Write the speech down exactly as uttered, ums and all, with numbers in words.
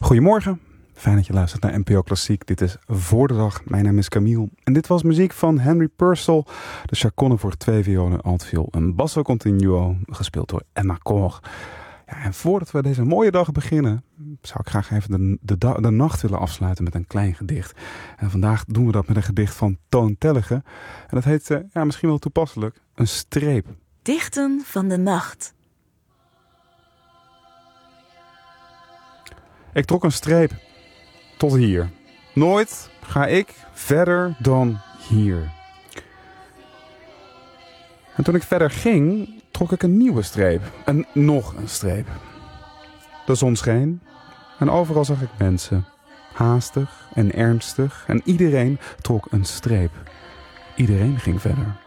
Goedemorgen, fijn dat je luistert naar N P O Klassiek. Dit is Voor de Dag, mijn naam is Camille. En dit was muziek van Henry Purcell, de chaconne voor twee violen, altviool en basso continuo, gespeeld door Emma Kor. Ja, en voordat we deze mooie dag beginnen, zou ik graag even de, de, da- de nacht willen afsluiten met een klein gedicht. En vandaag doen we dat met een gedicht van Toon Tellegen. En dat heet, uh, ja, misschien wel toepasselijk, een streep. Dichten van de nacht. Ik trok een streep tot hier. Nooit ga ik verder dan hier. En toen ik verder ging, trok ik een nieuwe streep. En nog een streep. De zon scheen en overal zag ik mensen. Haastig en ernstig en iedereen trok een streep. Iedereen ging verder.